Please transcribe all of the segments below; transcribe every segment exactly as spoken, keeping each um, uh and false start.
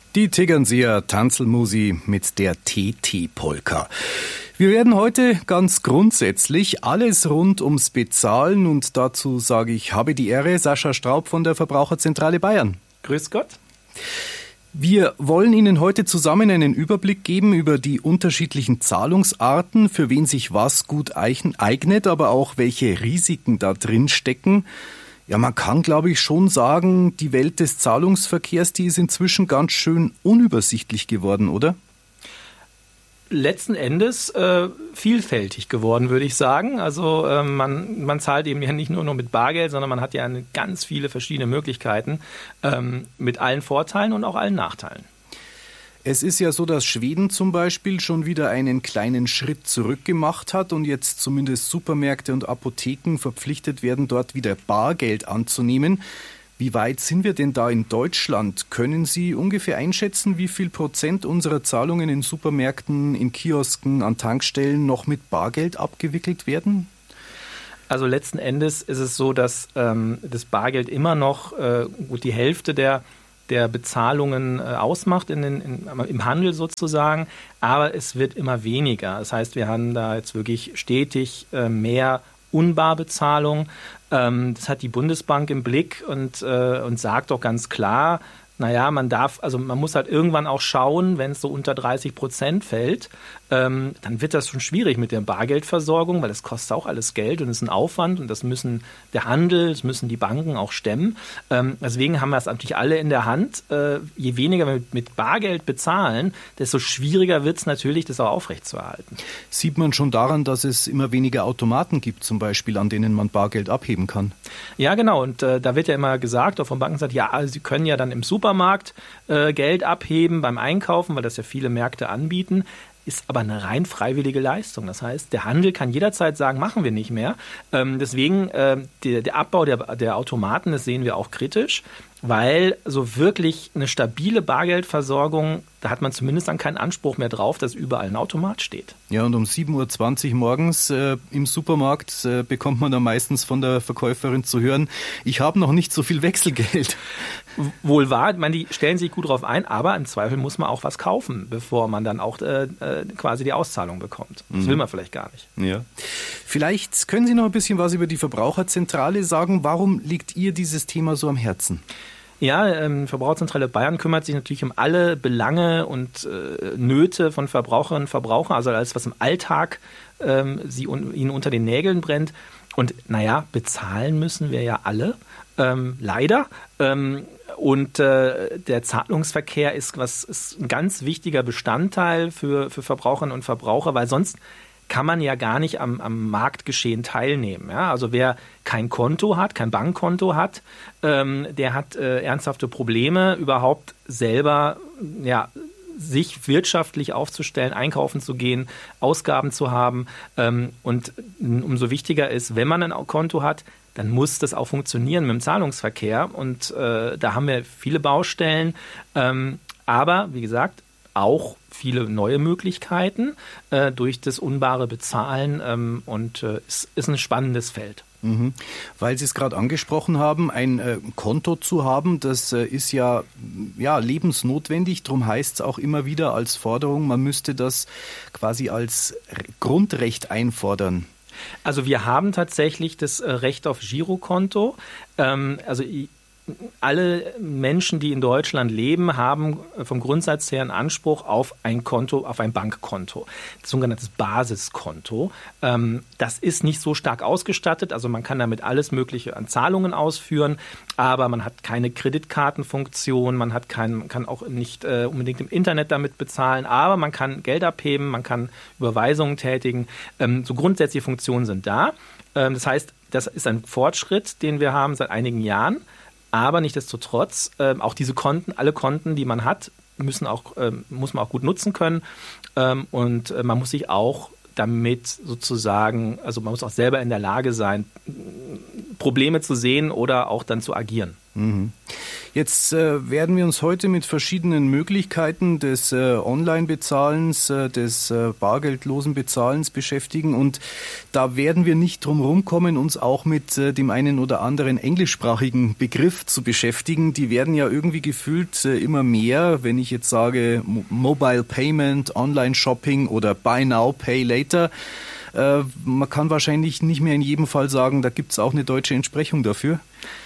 Die Tegernseer Tanzelmusi mit der T T-Polka. Wir werden heute ganz grundsätzlich alles rund ums Bezahlen und dazu sage ich, habe die Ehre, Sascha Straub von der Verbraucherzentrale Bayern. Grüß Gott. Wir wollen Ihnen heute zusammen einen Überblick geben über die unterschiedlichen Zahlungsarten, für wen sich was gut eignet, aber auch welche Risiken da drin stecken. Ja, man kann, glaube ich, schon sagen, die Welt des Zahlungsverkehrs, die ist inzwischen ganz schön unübersichtlich geworden, oder? Letzten Endes äh, vielfältig geworden, würde ich sagen. Also äh, man, man zahlt eben ja nicht nur noch mit Bargeld, sondern man hat ja eine, ganz viele verschiedene Möglichkeiten ähm, mit allen Vorteilen und auch allen Nachteilen. Es ist ja so, dass Schweden zum Beispiel schon wieder einen kleinen Schritt zurück gemacht hat und jetzt zumindest Supermärkte und Apotheken verpflichtet werden, dort wieder Bargeld anzunehmen. Wie weit sind wir denn da in Deutschland? Können Sie ungefähr einschätzen, wie viel Prozent unserer Zahlungen in Supermärkten, in Kiosken, an Tankstellen noch mit Bargeld abgewickelt werden? Also letzten Endes ist es so, dass ähm, das Bargeld immer noch äh, gut die Hälfte der der Bezahlungen äh, ausmacht in den, in, im Handel sozusagen, aber es wird immer weniger. Das heißt, wir haben da jetzt wirklich stetig äh, mehr Unbarbezahlung. Ähm, das hat die Bundesbank im Blick und, äh, und sagt doch ganz klar, naja, man darf, also man muss halt irgendwann auch schauen, wenn es so unter dreißig Prozent fällt, ähm, dann wird das schon schwierig mit der Bargeldversorgung, weil das kostet auch alles Geld und ist ein Aufwand und das müssen der Handel, das müssen die Banken auch stemmen. Ähm, deswegen haben wir es natürlich alle in der Hand. Äh, je weniger wir mit, mit Bargeld bezahlen, desto schwieriger wird es natürlich, das auch aufrechtzuerhalten. Sieht man schon daran, dass es immer weniger Automaten gibt, zum Beispiel, an denen man Bargeld abheben kann? Ja, genau. Und äh, da wird ja immer gesagt, auch von Banken gesagt, ja, Sie können ja dann im Supermarkt Supermarkt äh, Geld abheben beim Einkaufen, weil das ja viele Märkte anbieten, ist aber eine rein freiwillige Leistung. Das heißt, der Handel kann jederzeit sagen, machen wir nicht mehr. Ähm, deswegen äh, der, der Abbau der, der Automaten, das sehen wir auch kritisch, weil so wirklich eine stabile Bargeldversorgung, da hat man zumindest dann keinen Anspruch mehr drauf, dass überall ein Automat steht. Ja, und um sieben Uhr zwanzig morgens äh, im Supermarkt äh, bekommt man dann meistens von der Verkäuferin zu hören, ich habe noch nicht so viel Wechselgeld. Wohl wahr, ich meine, die stellen sich gut drauf ein, aber im Zweifel muss man auch was kaufen, bevor man dann auch äh, quasi die Auszahlung bekommt. Das mhm. will man vielleicht gar nicht. Ja. Vielleicht können Sie noch ein bisschen was über die Verbraucherzentrale sagen. Warum liegt ihr dieses Thema so am Herzen? Ja, ähm, Verbraucherzentrale Bayern kümmert sich natürlich um alle Belange und äh, Nöte von Verbraucherinnen und Verbrauchern, also alles, was im Alltag ähm, sie un- ihnen unter den Nägeln brennt. Und naja, bezahlen müssen wir ja alle, ähm, leider. Ähm, und äh, der Zahlungsverkehr ist, was, ist ein ganz wichtiger Bestandteil für, für Verbraucherinnen und Verbraucher, weil sonst kann man ja gar nicht am, am Marktgeschehen teilnehmen. Ja? Also wer kein Konto hat, kein Bankkonto hat, ähm, der hat äh, ernsthafte Probleme, überhaupt selber ja, sich wirtschaftlich aufzustellen, einkaufen zu gehen, Ausgaben zu haben. Ähm, und umso wichtiger ist, wenn man ein Konto hat, dann muss das auch funktionieren mit dem Zahlungsverkehr. Und äh, da haben wir viele Baustellen. Ähm, aber, wie gesagt, auch viele neue Möglichkeiten äh, durch das unbare Bezahlen ähm, und äh, es ist ein spannendes Feld. Mhm. Weil Sie es gerade angesprochen haben, ein äh, Konto zu haben, das äh, ist ja, ja lebensnotwendig. Darum heißt es auch immer wieder als Forderung, man müsste das quasi als Grundrecht einfordern. Also wir haben tatsächlich das äh, Recht auf Girokonto. Ähm, also alle Menschen, die in Deutschland leben, haben vom Grundsatz her einen Anspruch auf ein Konto, auf ein Bankkonto, das sogenannte Basiskonto. Das ist nicht so stark ausgestattet, also man kann damit alles Mögliche an Zahlungen ausführen, aber man hat keine Kreditkartenfunktion, man hat kein, kann auch nicht unbedingt im Internet damit bezahlen, aber man kann Geld abheben, man kann Überweisungen tätigen. So grundsätzliche Funktionen sind da. Das heißt, das ist ein Fortschritt, den wir haben seit einigen Jahren. Aber nichtsdestotrotz, äh, auch diese Konten, alle Konten, die man hat, müssen auch, äh, muss man auch gut nutzen können. Ähm, und äh, man muss sich auch damit sozusagen, also man muss auch selber in der Lage sein, Probleme zu sehen oder auch dann zu agieren. Mhm. Jetzt äh, werden wir uns heute mit verschiedenen Möglichkeiten des äh, Online-Bezahlens, äh, des äh, bargeldlosen Bezahlens beschäftigen und da werden wir nicht drum rumkommen, uns auch mit äh, dem einen oder anderen englischsprachigen Begriff zu beschäftigen. Die werden ja irgendwie gefühlt äh, immer mehr, wenn ich jetzt sage Mo- Mobile Payment, Online-Shopping oder Buy Now, Pay Later. Äh, man kann wahrscheinlich nicht mehr in jedem Fall sagen, da gibt es auch eine deutsche Entsprechung dafür.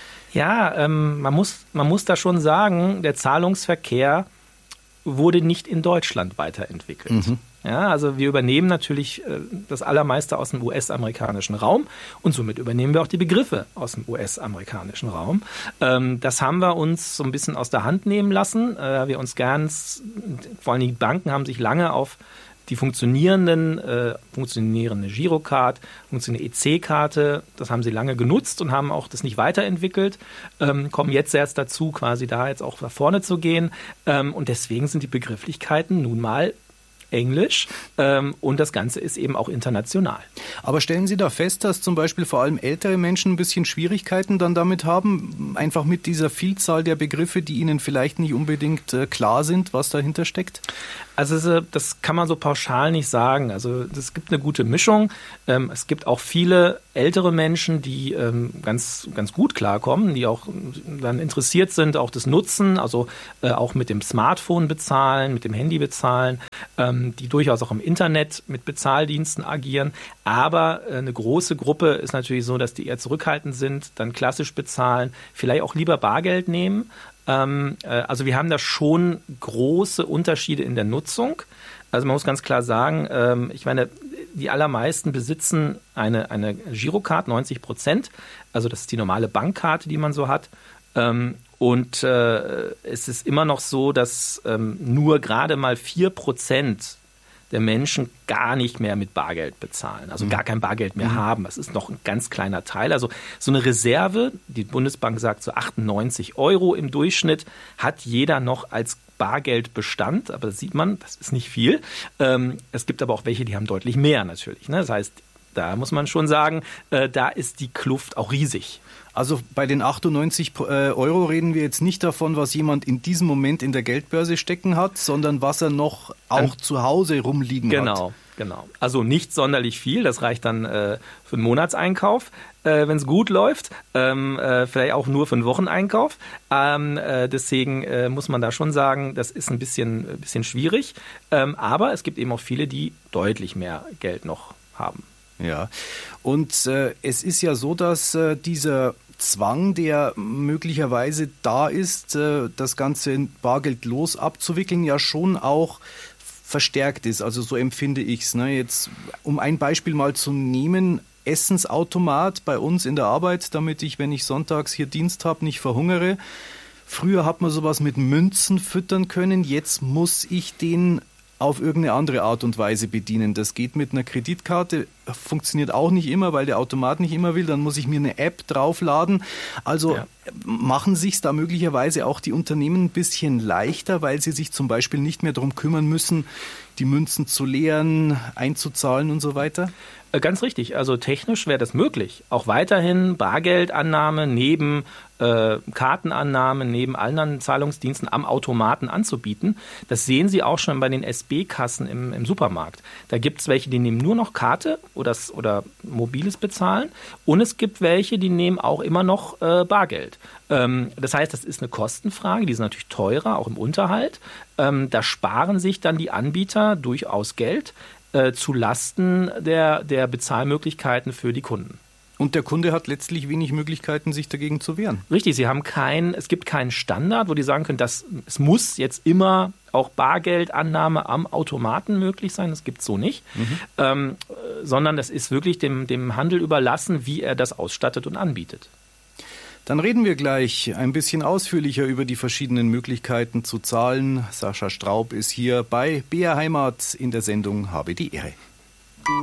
Ja, ähm, man muss, man muss da schon sagen, der Zahlungsverkehr wurde nicht in Deutschland weiterentwickelt. Mhm. Ja, also wir übernehmen natürlich äh, das Allermeiste aus dem U S-amerikanischen Raum und somit übernehmen wir auch die Begriffe aus dem U S-amerikanischen Raum. Ähm, das haben wir uns so ein bisschen aus der Hand nehmen lassen. Äh, wir uns ganz, vor allem die Banken haben sich lange auf die funktionierenden, äh, funktionierende Girocard, funktionierende E C-Karte, das haben sie lange genutzt und haben auch das nicht weiterentwickelt, ähm, kommen jetzt erst dazu, quasi da jetzt auch nach vorne zu gehen. Ähm, und deswegen sind die Begrifflichkeiten nun mal Englisch ähm, und das Ganze ist eben auch international. Aber stellen Sie da fest, dass zum Beispiel vor allem ältere Menschen ein bisschen Schwierigkeiten dann damit haben, einfach mit dieser Vielzahl der Begriffe, die ihnen vielleicht nicht unbedingt äh, klar sind, was dahinter steckt? Also das kann man so pauschal nicht sagen. Also es gibt eine gute Mischung. Ähm, es gibt auch viele ältere Menschen, die ähm, ganz ganz gut klarkommen, die auch dann interessiert sind, auch das Nutzen, also äh, auch mit dem Smartphone bezahlen, mit dem Handy bezahlen, ähm, die durchaus auch im Internet mit Bezahldiensten agieren. Aber äh, eine große Gruppe ist natürlich so, dass die eher zurückhaltend sind, dann klassisch bezahlen, vielleicht auch lieber Bargeld nehmen. Ähm, äh, also wir haben da schon große Unterschiede in der Nutzung. Also man muss ganz klar sagen, ähm, ich meine, die allermeisten besitzen eine, eine Girocard, neunzig Prozent. Also das ist die normale Bankkarte, die man so hat. Ähm, und äh, es ist immer noch so, dass ähm, nur gerade mal vier Prozent der Menschen gar nicht mehr mit Bargeld bezahlen, also gar kein Bargeld mehr mhm. haben. Das ist noch ein ganz kleiner Teil. Also so eine Reserve, die Bundesbank sagt so achtundneunzig Euro im Durchschnitt, hat jeder noch als Bargeldbestand, aber das sieht man, das ist nicht viel. Ähm, es gibt aber auch welche, die haben deutlich mehr natürlich. Ne? Das heißt, da muss man schon sagen, äh, da ist die Kluft auch riesig. Also bei den achtundneunzig Euro reden wir jetzt nicht davon, was jemand in diesem Moment in der Geldbörse stecken hat, sondern was er noch auch ähm, zu Hause rumliegen genau, hat. Genau, genau. Also nicht sonderlich viel, das reicht dann äh, für einen Monatseinkauf, äh, wenn es gut läuft, ähm, äh, vielleicht auch nur für einen Wocheneinkauf. Ähm, äh, deswegen äh, muss man da schon sagen, das ist ein bisschen, ein bisschen schwierig. Ähm, aber es gibt eben auch viele, die deutlich mehr Geld noch haben. Ja, und äh, es ist ja so, dass äh, dieser Zwang, der möglicherweise da ist, äh, das Ganze bargeldlos abzuwickeln, ja schon auch verstärkt ist. Also so empfinde ich es. Ne? Jetzt, um ein Beispiel mal zu nehmen, Essensautomat bei uns in der Arbeit, damit ich, wenn ich sonntags hier Dienst habe, nicht verhungere. Früher hat man sowas mit Münzen füttern können, jetzt muss ich den auf irgendeine andere Art und Weise bedienen. Das geht mit einer Kreditkarte, funktioniert auch nicht immer, weil der Automat nicht immer will. Dann muss ich mir eine App draufladen. Also ja. Machen sich da möglicherweise auch die Unternehmen ein bisschen leichter, weil sie sich zum Beispiel nicht mehr darum kümmern müssen, die Münzen zu leeren, einzuzahlen und so weiter? Ganz richtig. Also technisch wäre das möglich. Auch weiterhin Bargeldannahme neben äh, Kartenannahme, neben anderen Zahlungsdiensten am Automaten anzubieten. Das sehen Sie auch schon bei den S B-Kassen im, im Supermarkt. Da gibt es welche, die nehmen nur noch Karte oder, oder mobiles Bezahlen. Und es gibt welche, die nehmen auch immer noch äh, Bargeld. Ähm, das heißt, das ist eine Kostenfrage. Die ist natürlich teurer, auch im Unterhalt. Ähm, da sparen sich dann die Anbieter durchaus Geld zu Lasten der, der Bezahlmöglichkeiten für die Kunden. Und der Kunde hat letztlich wenig Möglichkeiten, sich dagegen zu wehren. Richtig, sie haben kein, es gibt keinen Standard, wo die sagen können, dass es muss jetzt immer auch Bargeldannahme am Automaten möglich sein. Das gibt es so nicht. Mhm. Ähm, sondern das ist wirklich dem, dem Handel überlassen, wie er das ausstattet und anbietet. Dann reden wir gleich ein bisschen ausführlicher über die verschiedenen Möglichkeiten zu zahlen. Sascha Straub ist hier bei B R Heimat in der Sendung Habe die Ehre.